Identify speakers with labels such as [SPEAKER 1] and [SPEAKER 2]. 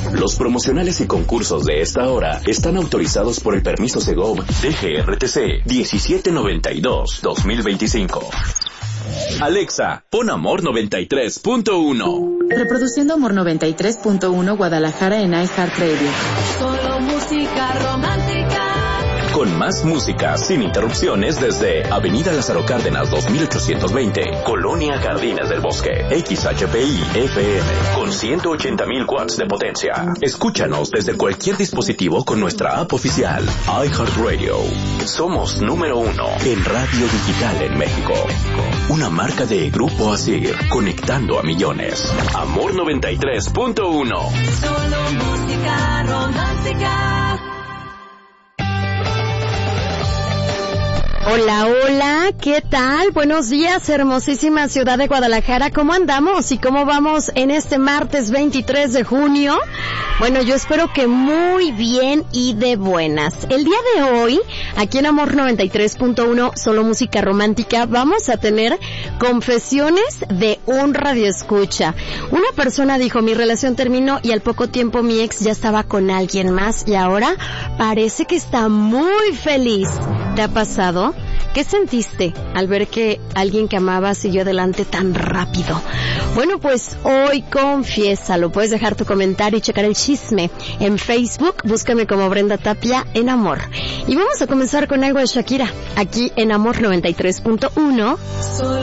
[SPEAKER 1] Los promocionales y concursos de esta hora están autorizados por el permiso Segov DGRTC 1792-2025. Alexa, pon Amor 93.1.
[SPEAKER 2] Reproduciendo Amor 93.1 Guadalajara en iHeartRadio.
[SPEAKER 3] Solo música romántica.
[SPEAKER 1] Con más música, sin interrupciones, desde Avenida Lázaro Cárdenas 2820, Colonia Jardines del Bosque, XHPI FM, con 180,000 watts de potencia. Escúchanos desde cualquier dispositivo con nuestra app oficial, iHeartRadio. Somos número 1 en radio digital en México. Una marca de Grupo Asir, conectando a millones. Amor 93.1.
[SPEAKER 3] Solo música romántica.
[SPEAKER 4] Hola, hola, ¿qué tal? Buenos días, hermosísima ciudad de Guadalajara. ¿Cómo andamos y cómo vamos en este martes 23 de junio? Bueno, yo espero que muy bien y de buenas. El día de hoy, aquí en Amor 93.1, solo música romántica, vamos a tener confesiones de un radioescucha. Una persona dijo, mi relación terminó y al poco tiempo mi ex ya estaba con alguien más y ahora parece que está muy feliz. ¿Te ha pasado? ¿Qué sentiste al ver que alguien que amabas siguió adelante tan rápido? Bueno, pues hoy confiésalo. Puedes dejar tu comentario y checar el chisme en Facebook. Búscame como Brenda Tapia en Amor. Y vamos a comenzar con algo de Shakira, aquí en Amor 93.1.